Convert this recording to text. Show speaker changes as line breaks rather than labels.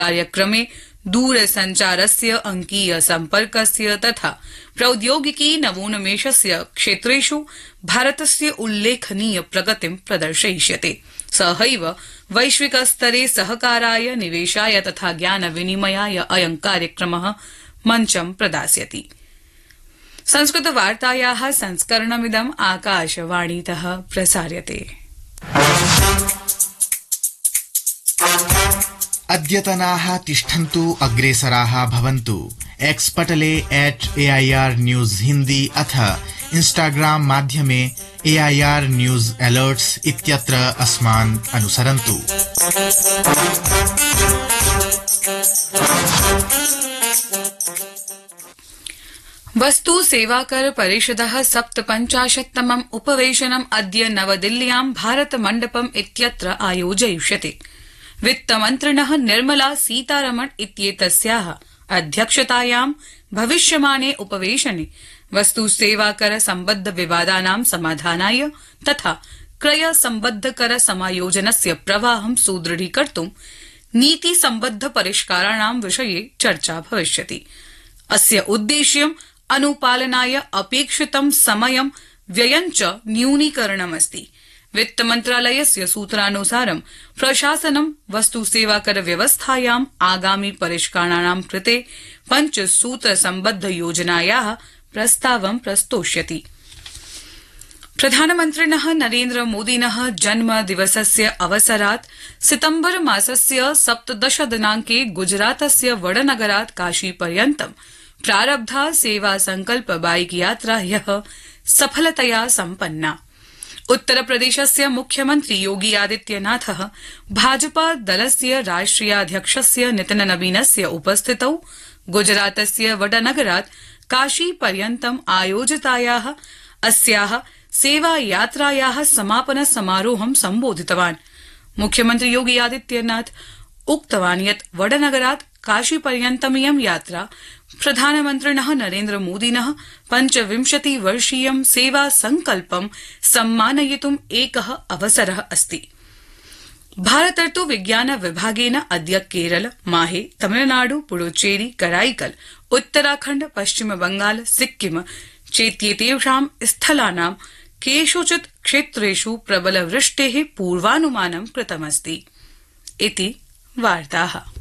कार्यक्रमे दूरसञ्चारस्य अंकीय सम्पर्कस्य तथा प्रौद्योगिकी नवोन्मेषस्य क्षेत्रेषु भारतस्य उल्लेखनीय प्रगतिं प्रदर्शयिष्यते। सहैव वैश्विक स्तरे सहकाराय निवेशाय तथा ज्ञान विनिमयाय अयं कार्यक्रमः मञ्चं प्रदास्यति। संस्कृत वार्तायाः संस्करणमिदं आकाशवाणीतः प्रसार्यते।
अद्यतनाः तिष्ठन्तु अग्रेसराः भवन्तु। एक्स पटले @AIR न्यूज हिंदी अथ इंस्टाग्राम माध्यमे AIR न्यूज अलर्ट्स इत्यत्र अस्मान् अनुसरन्तु।
वस्तु सेवाकर परिषदः 57तमम् उपवेशनम् अद्य नवदिल्ल्यां भारत मण्डपम् इत्यत्र आयोजयिष्यते। वित्तमन्त्रिणः निर्मला सीतारमण इत्येतस्याः अध्यक्षतायां भविष्यमाणे उपवेशने वस्तु सेवाकर सम्बद्ध विवादानां समाधानाय तथा क्रय सम्बद्ध कर समायोजनस्य प्रवाहं सुदृढीकर्तुं नीति सम्बद्ध परिष्काराणां विषये चर्चा भविष्यति। अस्य उद्देश्यं अनुपालनाय अपेक्षितं समयं व्ययञ्च न्यूनीकरणमस्ति। वित्तमन्त्रालयस्य सूत्रानुसारं प्रशासनं वस्तु सेवाकर व्यवस्थायां आगामि परिष्करणानां कृते 5 सूत्र सम्बद्ध योजनायाः प्रस्तावं प्रस्तोष्यति। प्रधानमन्त्रिणः नरेन्द्र मोदिनः जन्मदिवसस्य अवसरात् सितम्बर मासस्य 17 दिनांके गुजरातस्य वडनगरात् काशीपर्यन्तं प्रारब्धा सेवा संकल्प बाइक यात्रा ह्यः सफलतया सम्पन्ना। उत्तरप्रदेशस्य मुख्यमन्त्री योगी आदित्यनाथः भाजपा दलस्य राष्ट्रियाध्यक्षस्य नितिन नवीनस्य उपस्थितौ गुजरातस्य वडनगरात् काशीपर्यन्तम् आयोजितायाः अस्याः सेवायात्रायाः समापन समारोहं सम्बोधितवान्। मुख्यमन्त्री योगी आदित्यनाथ उक्तवान् यत् वडनगरात् काशीपर्यन्तमियं यात्रा प्रधानमन्त्रिणः नरेन्द्र मोदिनः 25-वर्षीयं सेवा संकल्पं सम्मानयितुम् एकः अवसरः अस्ति। भारतर्तु विज्ञान विभागेन अद्य केरल, माहे, तमिलनाडु, पुडुचेरी, कराईकल, उत्तराखण्ड, पश्चिम बंगाल, सिक्किम चेत्येतेषां स्थलानां केषुचित् क्षेत्रेषु प्रबलवृष्टेः पूर्वानुमानं कृतमस्ति। इति वार्ताः।